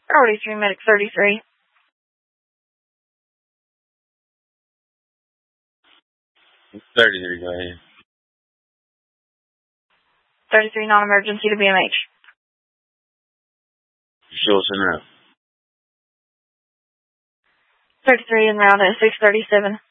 Priority 3, Medic 33. 33, go ahead. 33, non-emergency to BMH. Sure, send her up. 33 en route at 637.